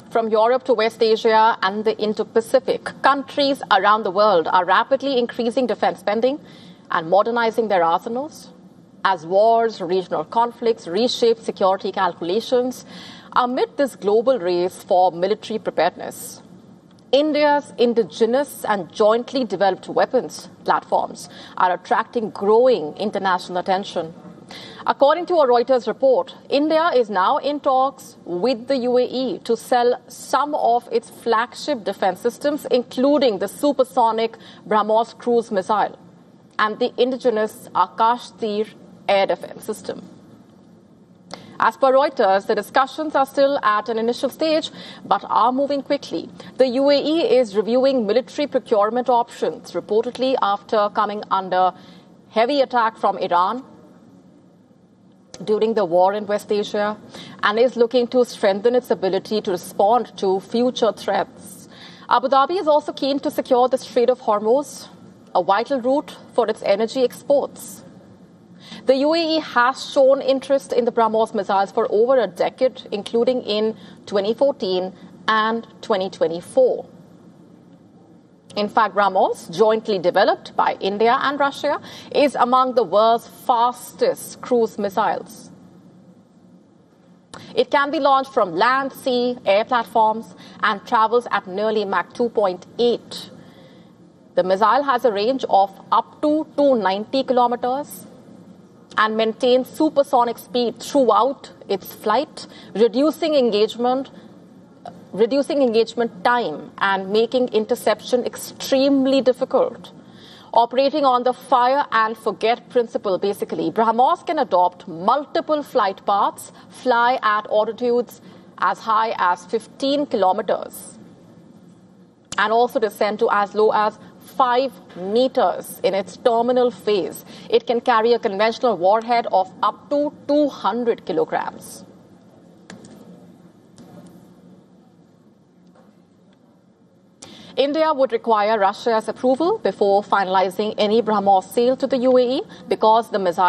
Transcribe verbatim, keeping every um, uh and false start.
From Europe to West Asia and the Indo-Pacific, countries around the world are rapidly increasing defense spending and modernizing their arsenals as wars, regional conflicts reshape security calculations. Amid this global race for military preparedness, India's indigenous and jointly developed weapons platforms are attracting growing international attention. According to a Reuters report, India is now in talks with the U A E to sell some of its flagship defense systems, including the supersonic BrahMos cruise missile and the indigenous Akash Tir air defense system. As per Reuters, the discussions are still at an initial stage, but are moving quickly. The U A E is reviewing military procurement options, reportedly after coming under heavy attack from Iran during the war in West Asia, and is looking to strengthen its ability to respond to future threats. Abu Dhabi is also keen to secure the Strait of Hormuz, a vital route for its energy exports. The U A E has shown interest in the BrahMos missiles for over a decade, including in twenty fourteen and twenty twenty-four. In fact, BrahMos, jointly developed by India and Russia, is among the world's fastest cruise missiles. It can be launched from land, sea, air platforms and travels at nearly Mach two point eight. The missile has a range of up to two hundred ninety kilometers and maintains supersonic speed throughout its flight, reducing engagement reducing engagement time and making interception extremely difficult. Operating on the fire and forget principle, basically, BrahMos can adopt multiple flight paths, fly at altitudes as high as fifteen kilometers, and also descend to as low as five meters in its terminal phase. It can carry a conventional warhead of up to two hundred kilograms. India would require Russia's approval before finalizing any BrahMos sale to the U A E because the missile